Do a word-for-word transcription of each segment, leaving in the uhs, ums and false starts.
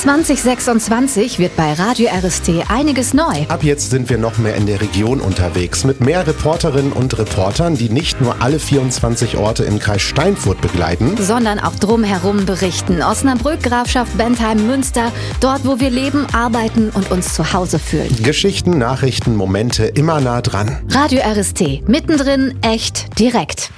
zwanzig sechsundzwanzig wird bei Radio R S T einiges neu. Ab jetzt sind wir noch mehr in der Region unterwegs mit mehr Reporterinnen und Reportern, die nicht nur alle vierundzwanzig Orte im Kreis Steinfurt begleiten, sondern auch drumherum berichten. Osnabrück, Grafschaft Bentheim, Münster, dort wo wir leben, arbeiten und uns zu Hause fühlen. Geschichten, Nachrichten, Momente immer nah dran. Radio R S T, mittendrin, echt, direkt.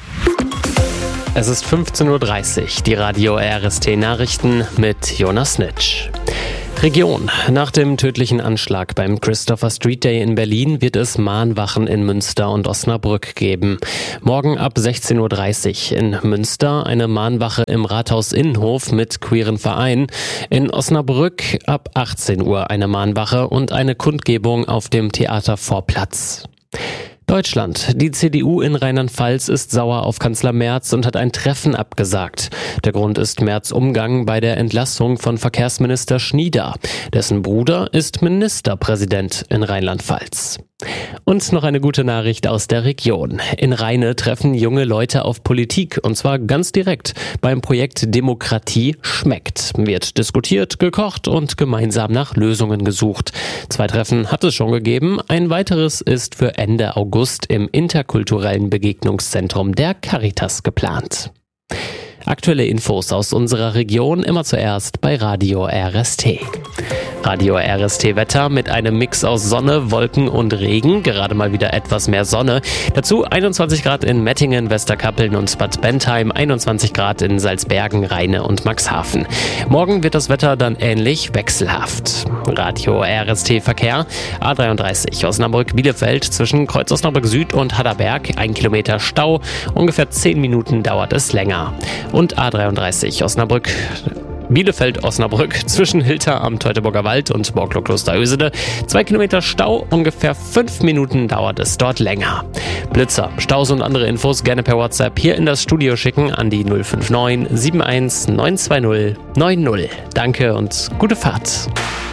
Es ist fünfzehn Uhr dreißig, die Radio R S T-Nachrichten mit Jonas Nitsch. Region. Nach dem tödlichen Anschlag beim Christopher Street Day in Berlin wird es Mahnwachen in Münster und Osnabrück geben. Morgen ab sechzehn Uhr dreißig in Münster eine Mahnwache im Rathaus Innenhof mit queeren Vereinen. In Osnabrück ab achtzehn Uhr eine Mahnwache und eine Kundgebung auf dem Theatervorplatz. Deutschland. Die C D U in Rheinland-Pfalz ist sauer auf Kanzler Merz und hat ein Treffen abgesagt. Der Grund ist Merz' Umgang bei der Entlassung von Verkehrsminister Schnieder. Dessen Bruder ist Ministerpräsident in Rheinland-Pfalz. Und noch eine gute Nachricht aus der Region. In Rheine treffen junge Leute auf Politik, und zwar ganz direkt. Beim Projekt Demokratie schmeckt. Wird diskutiert, gekocht und gemeinsam nach Lösungen gesucht. Zwei Treffen hat es schon gegeben. Ein weiteres ist für Ende August im interkulturellen Begegnungszentrum der Caritas geplant. Aktuelle Infos aus unserer Region immer zuerst bei Radio R S T. Radio R S T Wetter mit einem Mix aus Sonne, Wolken und Regen. Gerade mal wieder etwas mehr Sonne. Dazu einundzwanzig Grad in Mettingen, Westerkappeln und Bad Bentheim, einundzwanzig Grad in Salzbergen, Rheine und Maxhafen. Morgen wird das Wetter dann ähnlich wechselhaft. Radio R S T Verkehr. A dreiunddreißig Osnabrück-Bielefeld zwischen Kreuz Osnabrück Süd und Hadderberg. Ein Kilometer Stau. Ungefähr zehn Minuten dauert es länger. Und A dreiunddreißig Osnabrück Bielefeld-Osnabrück zwischen Hilter am Teutoburger Wald und Borklo-Kloster-Ösede. Zwei Kilometer Stau, ungefähr fünf Minuten dauert es dort länger. Blitzer, Staus und andere Infos gerne per WhatsApp hier in das Studio schicken an die null fünf neun sieben eins neun zwei null neun null. Danke und gute Fahrt.